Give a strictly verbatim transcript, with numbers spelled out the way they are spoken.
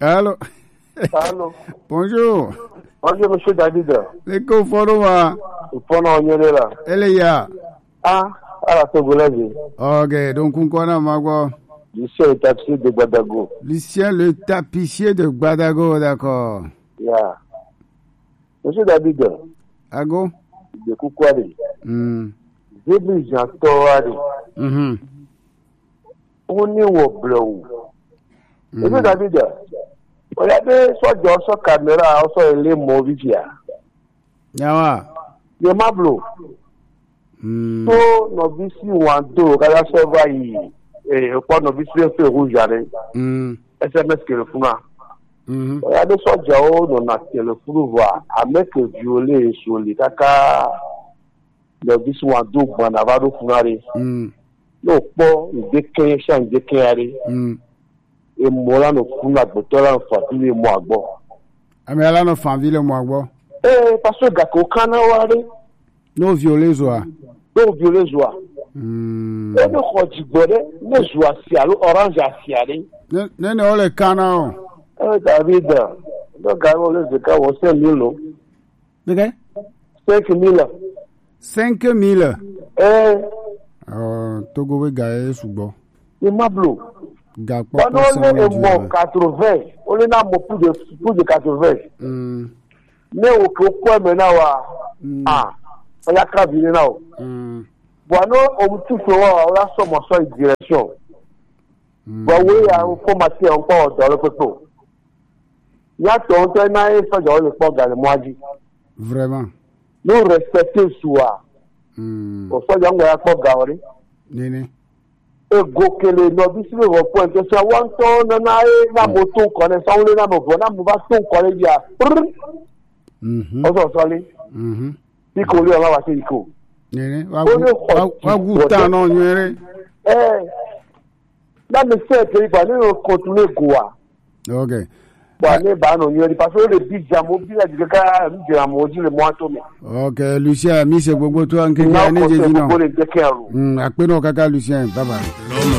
Allô. Allô. Bonjour. Bonjour, monsieur David. Eko foruma. Ufona onyerela. Eleya. Ah, ala togolazi. Ok, donc on connaît Magua. Lucien le tapissier de Gbadago. Lucien le tapissier de Gbadago, d'accord. Yeah. Monsieur David. Ago. De Koukwari. Hmm. Début Jean-Torari. Mhm. On est au bleu. Monsieur David. Regardez, soit dans sa caméra, soit les mauvais. Yawa. Le mablo. Hmm. So, novisi wando, kada sova yi, eh, kwa novisi le fe rouge ale. Hmm. S M S que le funa. Mhm. Regardez, soit jao, non a téléphone voix, à mettre violet sur les kaka, novisi wando, banavado funare. Hmm. No, po, deke, chan, deke ale. Hmm. Et mola no funa, botola, fatili, moi, bon. Ame ala no fanville mo agbo. Eh, parce que gako kana wale, No violer zoa. no violet joie. Hmm. Et no khoji bode, no joie sialo, orange a siale. Ne ne ne ole kana o. Eh, David, no garo le de ka wo cinq mille. Dege? cinq mille. cinq mille. Eh, Oh, Togo we gae subo. le mablo. Ga po Quand po on est se mo quatre-vingts, on est na mo plus de plus de quatre-vingts. Hmm. Mais au quoi maintenant wa ah, on a cravillé là. Hmm. Bueno, on tout fait on la somme en direction. Bon oui, on formaté encore dans le coteau. Il y a ton temps na e fa dans le port dans le mois dit. Vraiment. Nous respecter soi. Hmm. On soit dans la port gawri. Nene. E gokele no bi si le point que ça wan ton na e na moto connaît ça on le na mo na mo ba ton connaît dia. Mhm. On s'en sali. Mhm. Iko le on va passer iko. Nene. Wa wa guta no nyere. Eh. Là me fait que il va nous continuer quoi. Ok. Bon, ne ba no nyere parce que le bija mo bi la dika mi jira mo di le mo to mi. Ok, Lucien, mi se gbogbo to an ke Na ni ko je se di ko no. le de kero. Hmm, ape no kaka Lucien, bye bye.